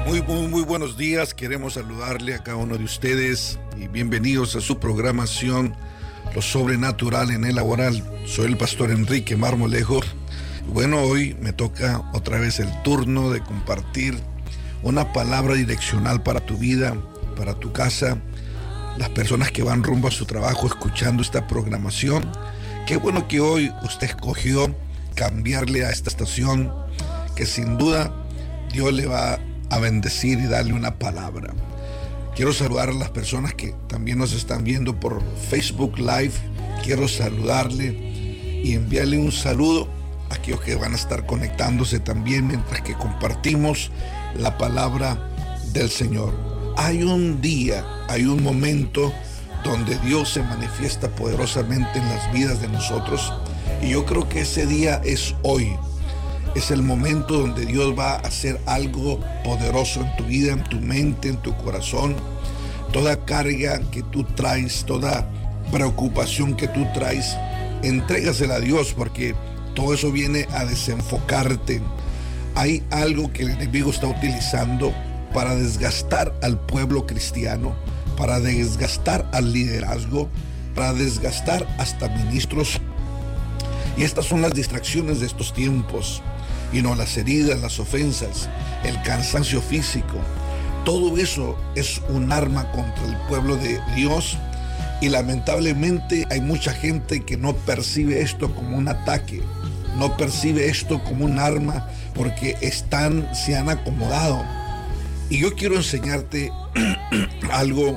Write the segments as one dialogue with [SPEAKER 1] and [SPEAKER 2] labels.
[SPEAKER 1] Muy buenos días. Queremos saludarle a cada uno de ustedes y bienvenidos a su programación Lo Sobrenatural en el Laboral. Soy el pastor Enrique Marmolejo. Bueno, hoy me toca otra vez el turno de compartir una palabra direccional para tu vida, para tu casa, las personas que van rumbo a su trabajo escuchando esta programación. Qué bueno que hoy usted escogió cambiarle a esta estación, que sin duda Dios le va a bendecir y darle una palabra. Quiero saludar a las personas que también nos están viendo por Facebook Live. Quiero saludarle y enviarle un saludo a aquellos que van a estar conectándose también mientras que compartimos la palabra del Señor. Hay un día, hay un momento donde Dios se manifiesta poderosamente en las vidas de nosotros, y yo creo que ese día es hoy. Es el momento donde Dios va a hacer algo poderoso en tu vida, en tu mente, en tu corazón. Toda carga que tú traes, toda preocupación que tú traes, entrégasela a Dios, porque todo eso viene a desenfocarte. Hay algo que el enemigo está utilizando para desgastar al pueblo cristiano, para desgastar al liderazgo, para desgastar hasta ministros. Y estas son las distracciones de estos tiempos. Y no, las heridas, las ofensas, el cansancio físico, todo eso es un arma contra el pueblo de Dios. Y lamentablemente hay mucha gente que no percibe esto como un ataque, no percibe esto como un arma, porque se han acomodado. Y yo quiero enseñarte algo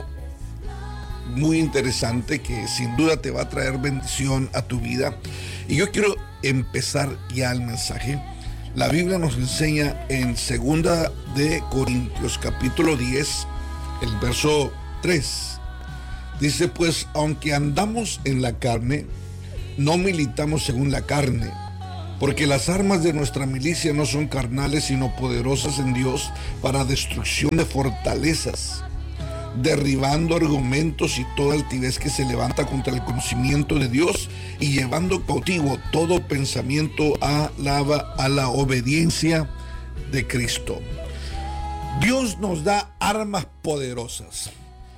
[SPEAKER 1] muy interesante que sin duda te va a traer bendición a tu vida. Y yo quiero empezar ya el mensaje. La Biblia nos enseña en 2 de Corintios capítulo 10, el verso 3. Dice: pues aunque andamos en la carne, no militamos según la carne, porque las armas de nuestra milicia no son carnales, sino poderosas en Dios para destrucción de fortalezas, derribando argumentos y toda altivez que se levanta contra el conocimiento de Dios, y llevando cautivo todo pensamiento a la obediencia de Cristo. Dios nos da armas poderosas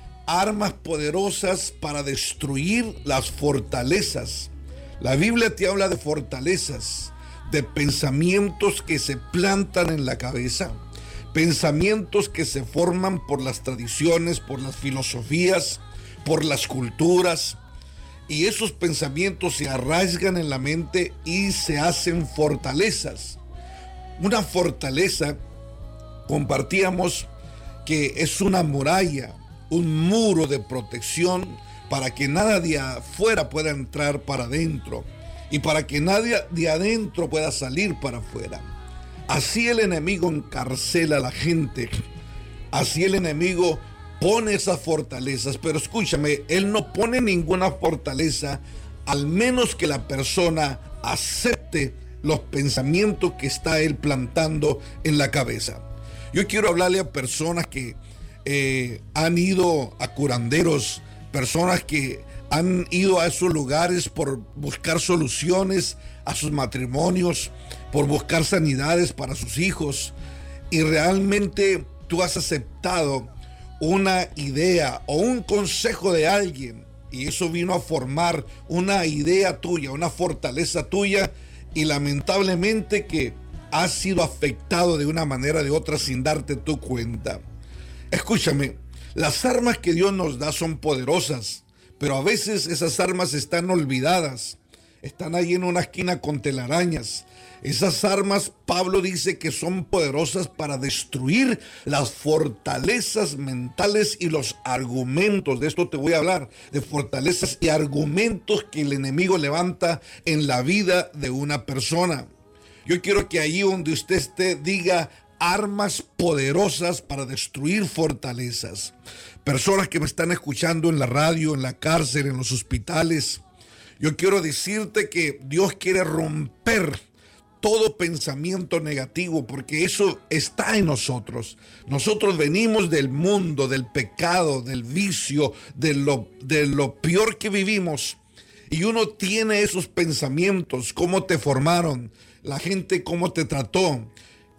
[SPEAKER 1] para destruir las fortalezas. La Biblia te habla de fortalezas, de pensamientos que se plantan en la cabeza, pensamientos que se forman por las tradiciones, por las filosofías, por las culturas, y esos pensamientos se arraigan en la mente y se hacen fortalezas. Una fortaleza, compartíamos, que es una muralla, un muro de protección para que nada de afuera pueda entrar para adentro y para que nadie de adentro pueda salir para afuera. Así el enemigo encarcela a la gente, así el enemigo pone esas fortalezas. Pero escúchame, él no pone ninguna fortaleza al menos que la persona acepte los pensamientos que está él plantando en la cabeza. Yo quiero hablarle a personas que han ido a curanderos, personas que han ido a esos lugares por buscar soluciones a sus matrimonios, por buscar sanidades para sus hijos, y realmente tú has aceptado una idea o un consejo de alguien, y eso vino a formar una idea tuya, una fortaleza tuya, y lamentablemente que has sido afectado de una manera o de otra sin darte tu cuenta. Escúchame, las armas que Dios nos da son poderosas, pero a veces esas armas están olvidadas, están ahí en una esquina con telarañas. Esas armas, Pablo dice que son poderosas para destruir las fortalezas mentales y los argumentos. De esto te voy a hablar, de fortalezas y argumentos que el enemigo levanta en la vida de una persona. Yo quiero que allí donde usted esté diga: armas poderosas para destruir fortalezas. Personas que me están escuchando en la radio, en la cárcel, en los hospitales, yo quiero decirte que Dios quiere romper todo pensamiento negativo, porque eso está en nosotros. Nosotros venimos del mundo, del pecado, del vicio, de lo peor que vivimos. Y uno tiene esos pensamientos, cómo te formaron, la gente cómo te trató,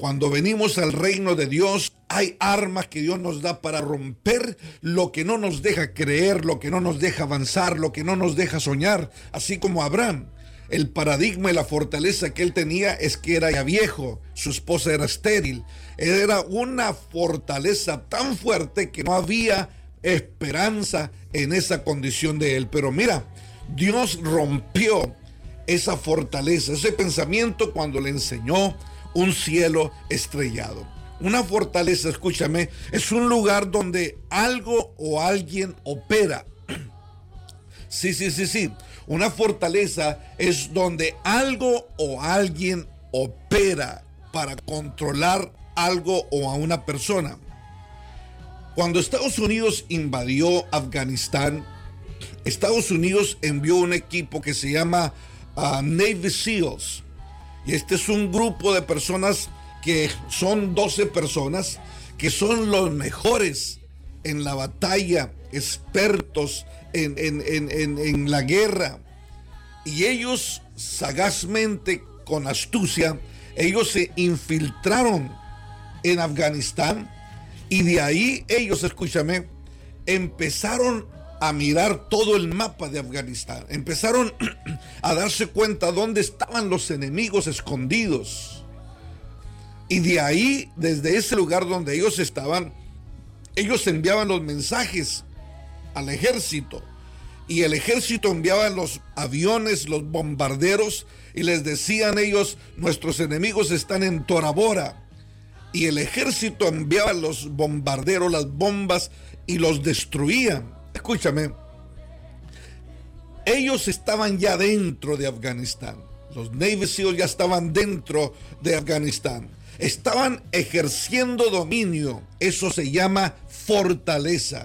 [SPEAKER 1] Cuando venimos al reino de Dios, hay armas que Dios nos da para romper lo que no nos deja creer, lo que no nos deja avanzar, lo que no nos deja soñar. Así como Abraham, el paradigma y la fortaleza que él tenía es que era ya viejo, su esposa era estéril. Era una fortaleza tan fuerte que no había esperanza en esa condición de él. Pero mira, Dios rompió esa fortaleza, ese pensamiento, cuando le enseñó un cielo estrellado. Una fortaleza, escúchame, es un lugar donde algo o alguien opera. Sí. Una fortaleza es donde algo o alguien opera para controlar algo o a una persona. Cuando Estados Unidos invadió Afganistán, Estados Unidos envió un equipo que se llama Navy SEALs. Y este es un grupo de personas que son 12 personas que son los mejores en la batalla, expertos en la guerra. Y ellos sagazmente, con astucia, ellos se infiltraron en Afganistán, y de ahí ellos, escúchame, empezaron a mirar todo el mapa de Afganistán. Empezaron a darse cuenta dónde estaban los enemigos escondidos. Y de ahí, desde ese lugar donde ellos estaban, ellos enviaban los mensajes al ejército. Y el ejército enviaba los aviones, los bombarderos, y les decían ellos: nuestros enemigos están en Tora Bora. Y el ejército enviaba los bombarderos, las bombas, y los destruían. Escúchame, ellos estaban ya dentro de Afganistán. Los Navy SEALs ya estaban dentro de Afganistán. Estaban ejerciendo dominio. Eso se llama fortaleza.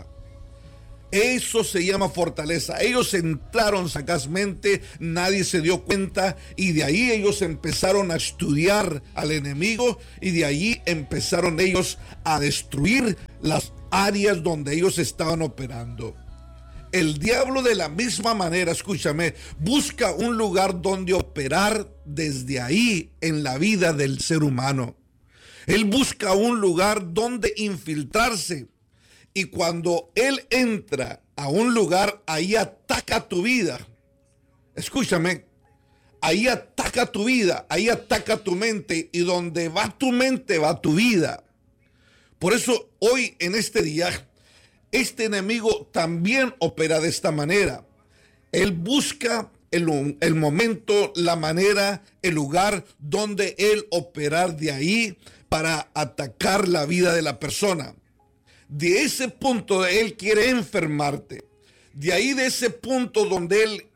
[SPEAKER 1] Eso se llama fortaleza. Ellos entraron sagazmente, nadie se dio cuenta, y de ahí ellos empezaron a estudiar al enemigo, y de ahí empezaron ellos a destruir las áreas donde ellos estaban operando. El diablo, de la misma manera, escúchame, busca un lugar donde operar desde ahí en la vida del ser humano. Él busca un lugar donde infiltrarse. Y cuando él entra a un lugar, ahí ataca tu vida. Escúchame, ahí ataca tu vida, ahí ataca tu mente, y donde va tu mente va tu vida. Por eso hoy, en este día, este enemigo también opera de esta manera. Él busca el momento, la manera, el lugar donde él operar de ahí para atacar la vida de la persona. De ese punto él quiere enfermarte. De ahí, de ese punto donde él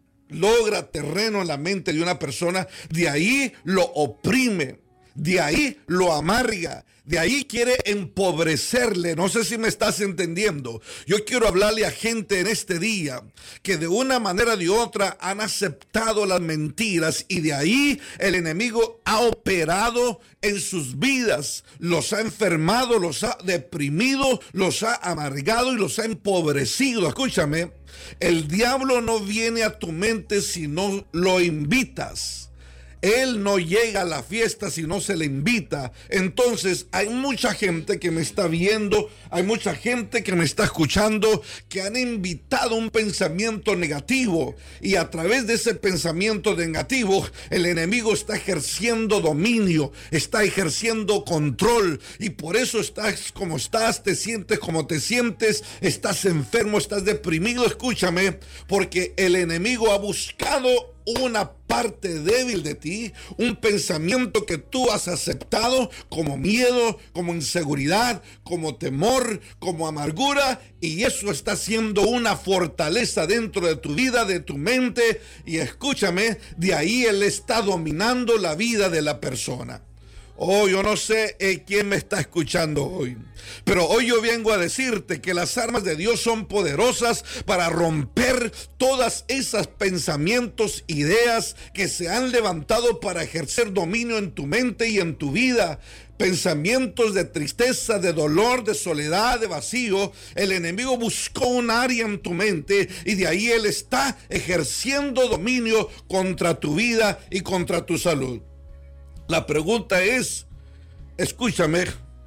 [SPEAKER 1] logra terreno en la mente de una persona, de ahí lo oprime, de ahí lo amarga, de ahí quiere empobrecerle. No sé si me estás entendiendo. Yo quiero hablarle a gente en este día que de una manera o de otra han aceptado las mentiras, y de ahí el enemigo ha operado en sus vidas, los ha enfermado, los ha deprimido, los ha amargado y los ha empobrecido. Escúchame, el diablo no viene a tu mente si no lo invitas. Él no llega a la fiesta si no se le invita. Entonces hay mucha gente que me está viendo, hay mucha gente que me está escuchando, que han invitado un pensamiento negativo, y a través de ese pensamiento negativo el enemigo está ejerciendo dominio, está ejerciendo control, y por eso estás como estás, te sientes como te sientes, estás enfermo, estás deprimido. Escúchame, porque el enemigo ha buscado una parte débil de ti, un pensamiento que tú has aceptado como miedo, como inseguridad, como temor, como amargura, y eso está siendo una fortaleza dentro de tu vida, de tu mente, y escúchame, de ahí él está dominando la vida de la persona. Oh, yo no sé quién me está escuchando hoy, pero hoy yo vengo a decirte que las armas de Dios son poderosas para romper todas esas pensamientos, ideas que se han levantado para ejercer dominio en tu mente y en tu vida. Pensamientos de tristeza, de dolor, de soledad, de vacío. El enemigo buscó un área en tu mente, y de ahí él está ejerciendo dominio contra tu vida y contra tu salud. La pregunta es, escúchame,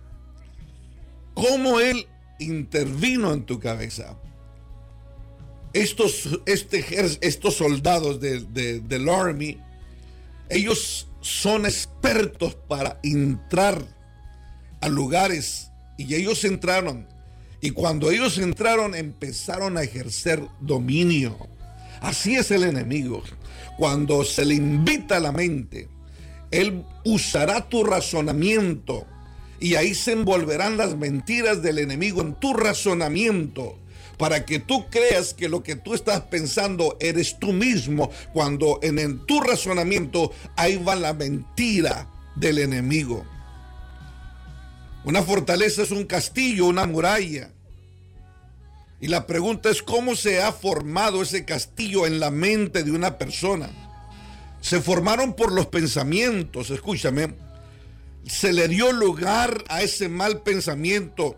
[SPEAKER 1] cómo Él intervino en tu cabeza. Estos soldados del Army, ellos son expertos para entrar a lugares, y ellos entraron, y cuando ellos entraron empezaron a ejercer dominio. Así es el enemigo. Cuando se le invita a la mente, él usará tu razonamiento, y ahí se envolverán las mentiras del enemigo en tu razonamiento, para que tú creas que lo que tú estás pensando eres tú mismo, cuando en tu razonamiento ahí va la mentira del enemigo. Una fortaleza es un castillo, una muralla. Y la pregunta es, ¿cómo se ha formado ese castillo en la mente de una persona? Se formaron por los pensamientos, escúchame. Se le dio lugar a ese mal pensamiento.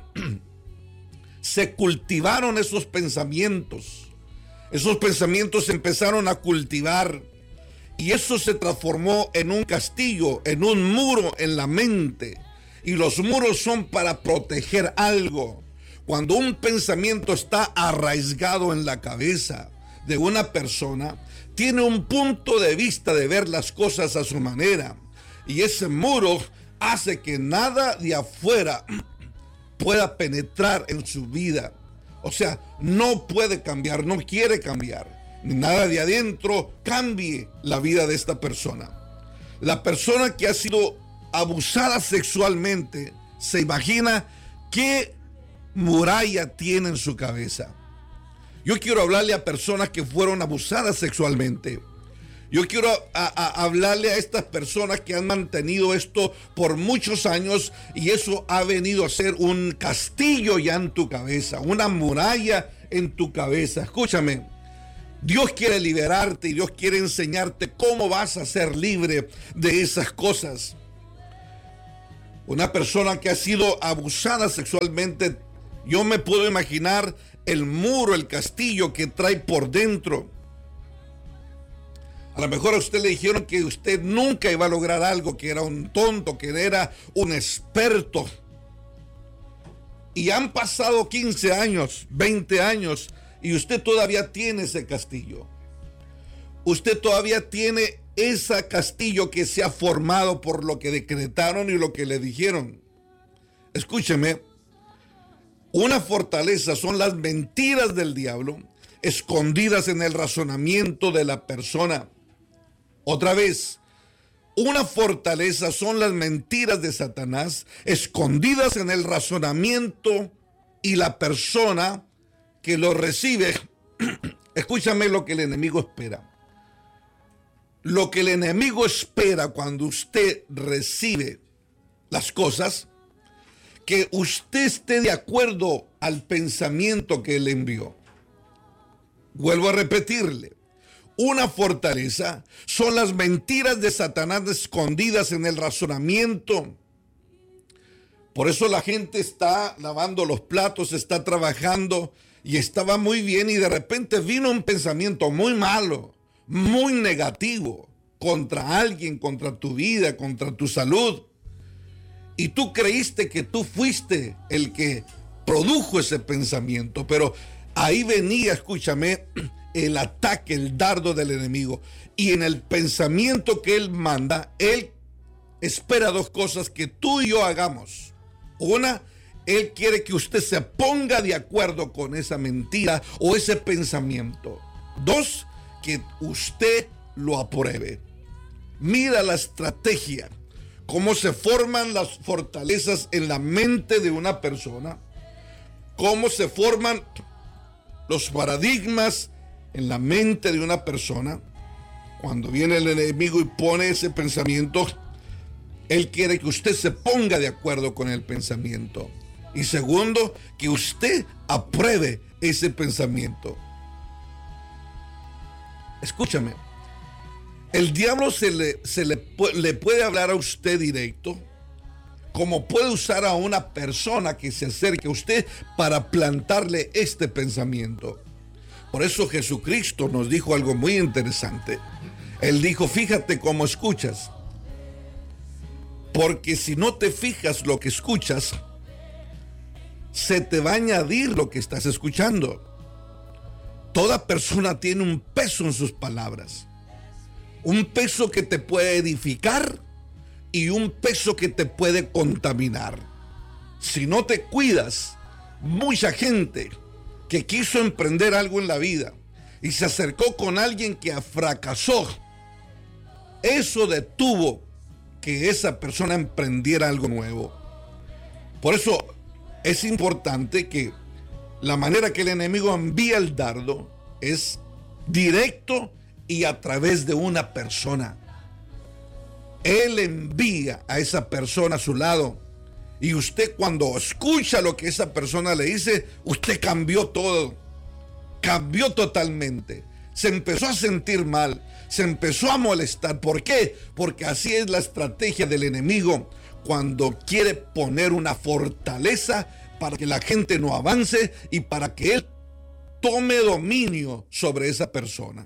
[SPEAKER 1] Se cultivaron esos pensamientos. Esos pensamientos se empezaron a cultivar. Y eso se transformó en un castillo, en un muro en la mente. Y los muros son para proteger algo. Cuando un pensamiento está arraigado en la cabeza de una persona, tiene un punto de vista de ver las cosas a su manera. Y ese muro hace que nada de afuera pueda penetrar en su vida. O sea, no puede cambiar, no quiere cambiar. Ni nada de adentro cambie la vida de esta persona. La persona que ha sido abusada sexualmente se imagina qué muralla tiene en su cabeza. Yo quiero hablarle a personas que fueron abusadas sexualmente. Yo quiero hablarle a estas personas que han mantenido esto por muchos años, y eso ha venido a ser un castillo ya en tu cabeza, una muralla en tu cabeza. Escúchame, Dios quiere liberarte y Dios quiere enseñarte cómo vas a ser libre de esas cosas. Una persona que ha sido abusada sexualmente, yo me puedo imaginar el muro, el castillo que trae por dentro. A lo mejor a usted le dijeron que usted nunca iba a lograr algo, que era un tonto, que era un experto. Y han pasado 15 años, 20 años, y usted todavía tiene ese castillo. Usted todavía tiene ese castillo que se ha formado por lo que decretaron y lo que le dijeron. Escúcheme, una fortaleza son las mentiras del diablo escondidas en el razonamiento de la persona. Otra vez, una fortaleza son las mentiras de Satanás escondidas en el razonamiento y la persona que lo recibe. Escúchame lo que el enemigo espera. Lo que el enemigo espera cuando usted recibe las cosas, que usted esté de acuerdo al pensamiento que él envió. Vuelvo a repetirle. Una fortaleza son las mentiras de Satanás escondidas en el razonamiento. Por eso la gente está lavando los platos, está trabajando y estaba muy bien, y de repente vino un pensamiento muy malo, muy negativo contra alguien, contra tu vida, contra tu salud. Y tú creíste que tú fuiste el que produjo ese pensamiento, pero ahí venía, escúchame, el ataque, el dardo del enemigo. Y en el pensamiento que él manda, él espera dos cosas que tú y yo hagamos. Una, él quiere que usted se ponga de acuerdo con esa mentira o ese pensamiento. Dos, que usted lo apruebe. Mira la estrategia, cómo se forman las fortalezas en la mente de una persona, cómo se forman los paradigmas en la mente de una persona. Cuando viene el enemigo y pone ese pensamiento, él quiere que usted se ponga de acuerdo con el pensamiento. Y segundo, que usted apruebe ese pensamiento. Escúchame, el diablo le puede hablar a usted directo, como puede usar a una persona que se acerque a usted para plantarle este pensamiento. Por eso Jesucristo nos dijo algo muy interesante. Él dijo, fíjate cómo escuchas. Porque si no te fijas lo que escuchas, se te va a añadir lo que estás escuchando. Toda persona tiene un peso en sus palabras. Un peso que te puede edificar y un peso que te puede contaminar. Si no te cuidas, mucha gente que quiso emprender algo en la vida y se acercó con alguien que fracasó, eso detuvo que esa persona emprendiera algo nuevo. Por eso es importante que la manera que el enemigo envía el dardo es directo y a través de una persona. Él envía a esa persona a su lado, y usted, cuando escucha lo que esa persona le dice, usted cambió todo, cambió totalmente. Se empezó a sentir mal, se empezó a molestar. ¿Por qué? Porque así es la estrategia del enemigo cuando quiere poner una fortaleza para que la gente no avance y para que él tome dominio sobre esa persona.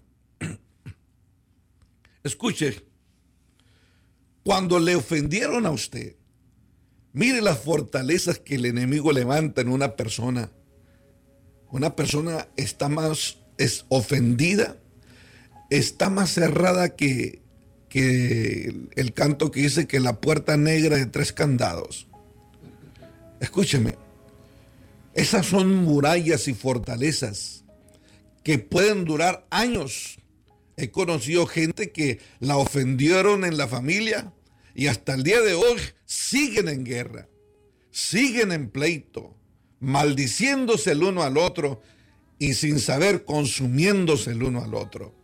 [SPEAKER 1] Escuche, cuando le ofendieron a usted, mire las fortalezas que el enemigo levanta en una persona. Una persona está más ofendida, está más cerrada que el canto que dice que la puerta negra de 3 candados. Escúcheme, esas son murallas y fortalezas que pueden durar años. He conocido gente que la ofendieron en la familia y hasta el día de hoy siguen en guerra, siguen en pleito, maldiciéndose el uno al otro y sin saber consumiéndose el uno al otro.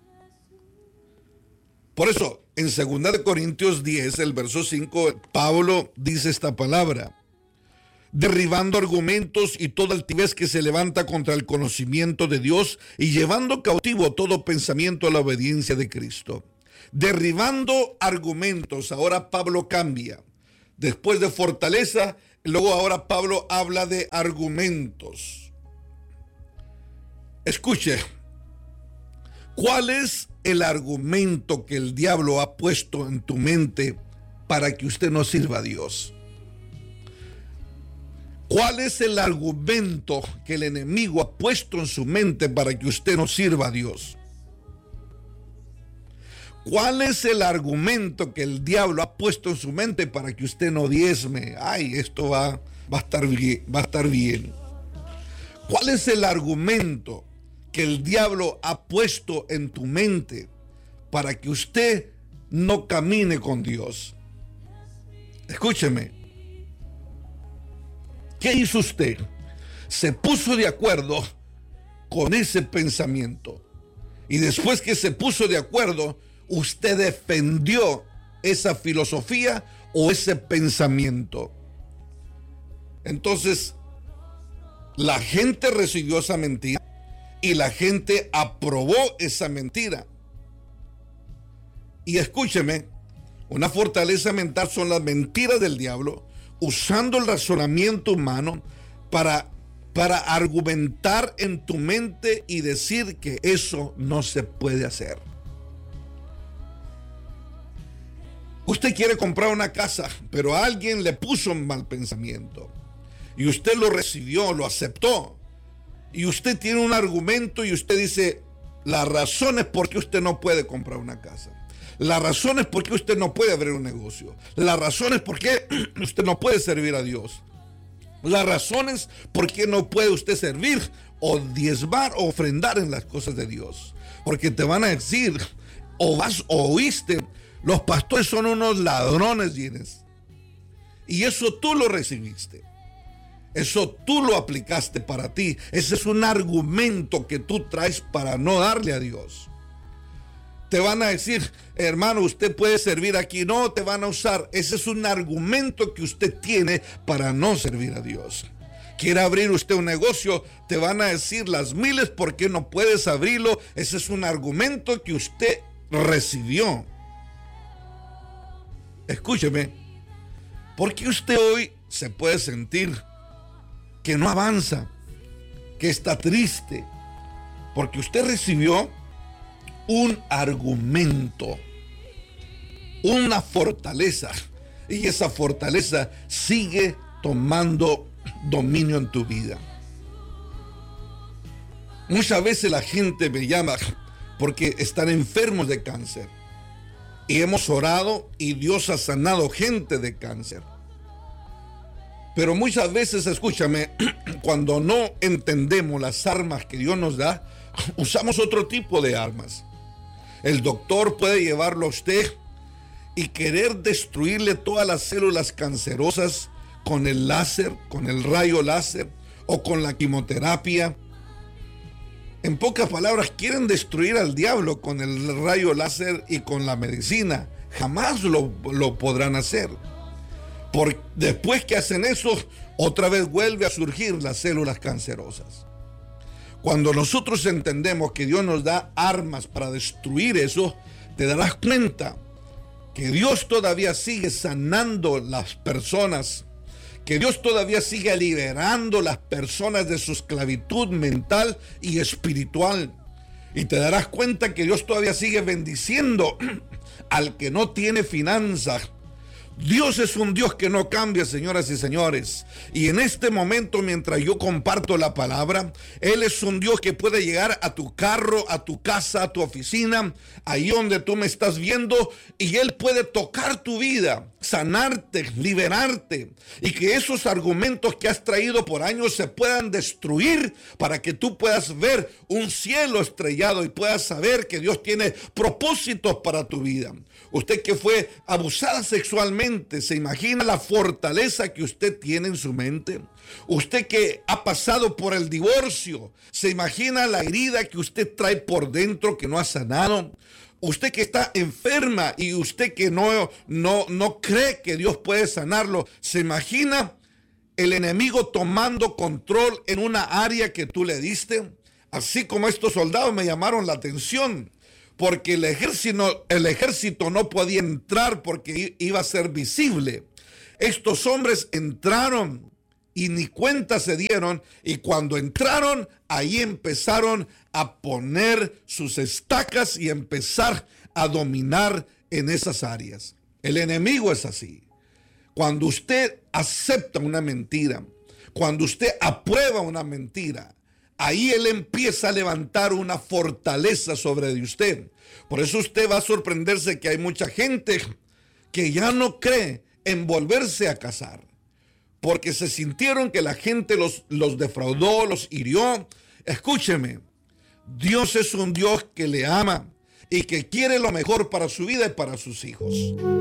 [SPEAKER 1] Por eso, en 2 Corintios 10, el verso 5, Pablo dice esta palabra: derribando argumentos y toda altivez que se levanta contra el conocimiento de Dios y llevando cautivo todo pensamiento a la obediencia de Cristo. Derribando argumentos. Ahora Pablo cambia. Después de fortaleza, luego ahora Pablo habla de argumentos. Escuche, ¿cuál es el argumento que el diablo ha puesto en tu mente para que usted no sirva a Dios? ¿Cuál es el argumento que el enemigo ha puesto en su mente para que usted no sirva a Dios? ¿Cuál es el argumento que el diablo ha puesto en su mente para que usted no diezme? Ay, esto va a estar bien. ¿Cuál es el argumento que el diablo ha puesto en tu mente para que usted no camine con Dios? Escúcheme. ¿Qué hizo usted? Se puso de acuerdo con ese pensamiento. Y después que se puso de acuerdo, usted defendió esa filosofía o ese pensamiento. Entonces, la gente recibió esa mentira y la gente aprobó esa mentira. Y escúcheme, una fortaleza mental son las mentiras del diablo, usando el razonamiento humano para argumentar en tu mente y decir que eso no se puede hacer. Usted quiere comprar una casa, pero alguien le puso un mal pensamiento y usted lo recibió, lo aceptó, y usted tiene un argumento y usted dice: la razón es por qué usted no puede comprar una casa. La razón es por qué usted no puede abrir un negocio. La razón es por qué usted no puede servir a Dios. La razón es por qué no puede usted servir o diezmar o ofrendar en las cosas de Dios. Porque te van a decir, o oíste, los pastores son unos ladrones, Gines. Y eso tú lo recibiste. Eso tú lo aplicaste para ti. Ese es un argumento que tú traes para no darle a Dios. Te van a decir: hermano, usted puede servir aquí. No, te van a usar. Ese es un argumento que usted tiene para no servir a Dios. Quiere abrir usted un negocio, te van a decir las miles por qué no puedes abrirlo. Ese es un argumento que usted recibió. Escúcheme, porque usted hoy se puede sentir que no avanza, que está triste, porque usted recibió un argumento, una fortaleza. y esa fortaleza sigue tomando dominio en tu vida. Muchas veces la gente me llama porque están enfermos de cáncer. Y hemos orado y Dios ha sanado gente de cáncer. Pero muchas veces, escúchame, cuando no entendemos las armas que Dios nos da, usamos otro tipo de armas. El doctor puede llevarlo a usted y querer destruirle todas las células cancerosas con el láser, con el rayo láser o con la quimioterapia. En pocas palabras, quieren destruir al diablo con el rayo láser y con la medicina. Jamás lo podrán hacer. Después que hacen eso, otra vez vuelve a surgir las células cancerosas. Cuando nosotros entendemos que Dios nos da armas para destruir eso, te darás cuenta que Dios todavía sigue sanando las personas, que Dios todavía sigue liberando las personas de su esclavitud mental y espiritual. Y te darás cuenta que Dios todavía sigue bendiciendo al que no tiene finanzas. Dios es un Dios que no cambia, señoras y señores. Y en este momento, mientras yo comparto la palabra, Él es un Dios que puede llegar a tu carro, a tu casa, a tu oficina, ahí donde tú me estás viendo, y Él puede tocar tu vida, sanarte, liberarte, y que esos argumentos que has traído por años se puedan destruir para que tú puedas ver un cielo estrellado y puedas saber que Dios tiene propósitos para tu vida. Usted que fue abusada sexualmente, ¿se imagina la fortaleza que usted tiene en su mente? Usted que ha pasado por el divorcio, ¿se imagina la herida que usted trae por dentro que no ha sanado? Usted que está enferma y usted que no cree que Dios puede sanarlo, ¿se imagina el enemigo tomando control en una área que tú le diste? Así como estos soldados me llamaron la atención, porque el ejército no podía entrar porque iba a ser visible. Estos hombres entraron y ni cuenta se dieron, y cuando entraron, ahí empezaron a poner sus estacas y empezar a dominar en esas áreas. El enemigo es así. Cuando usted acepta una mentira, cuando usted aprueba una mentira, ahí él empieza a levantar una fortaleza sobre de usted. Por eso usted va a sorprenderse que hay mucha gente que ya no cree en volverse a casar, porque se sintieron que la gente los defraudó, los hirió. Escúcheme, Dios es un Dios que le ama y que quiere lo mejor para su vida y para sus hijos.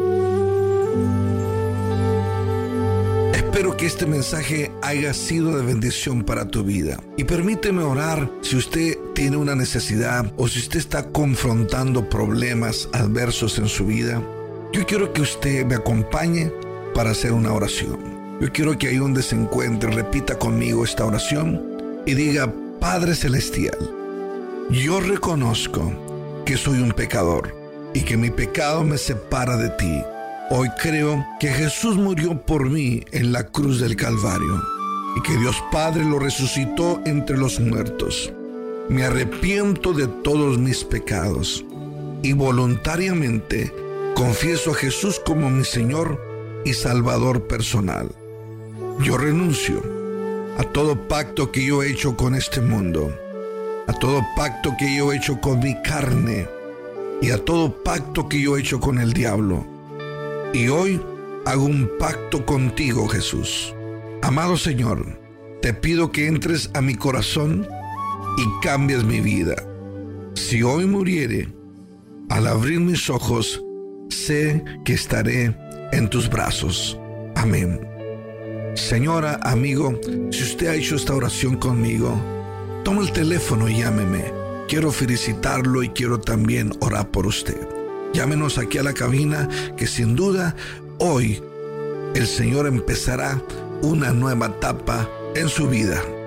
[SPEAKER 1] Espero que este mensaje haya sido de bendición para tu vida. Y permíteme orar si usted tiene una necesidad o si usted está confrontando problemas adversos en su vida. Yo quiero que usted me acompañe para hacer una oración. Yo quiero que ahí donde se encuentre repita conmigo esta oración y diga: Padre Celestial, yo reconozco que soy un pecador y que mi pecado me separa de ti. Hoy creo que Jesús murió por mí en la cruz del Calvario y que Dios Padre lo resucitó entre los muertos. Me arrepiento de todos mis pecados y voluntariamente confieso a Jesús como mi Señor y Salvador personal. Yo renuncio a todo pacto que yo he hecho con este mundo, a todo pacto que yo he hecho con mi carne y a todo pacto que yo he hecho con el diablo. Y hoy hago un pacto contigo, Jesús. Amado Señor, te pido que entres a mi corazón y cambies mi vida. Si hoy muriere, al abrir mis ojos, sé que estaré en tus brazos. Amén. Señora, amigo, si usted ha hecho esta oración conmigo, toma el teléfono y llámeme. Quiero felicitarlo y quiero también orar por usted. Llámenos aquí a la cabina, que sin duda hoy el Señor empezará una nueva etapa en su vida.